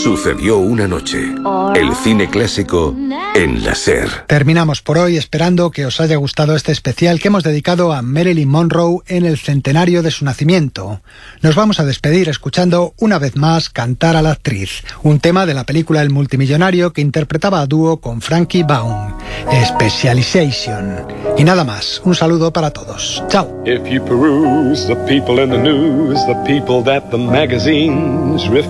Sucedió una noche. El cine clásico en la SER. Terminamos por hoy esperando que os haya gustado este especial que hemos dedicado a Marilyn Monroe en el centenario de su nacimiento. Nos vamos a despedir escuchando una vez más cantar a la actriz, un tema de la película El multimillonario que interpretaba a dúo con Frankie Baum, Specialization. Y nada más, un saludo para todos. Chao. If you peruse the people in the news, the people that the magazines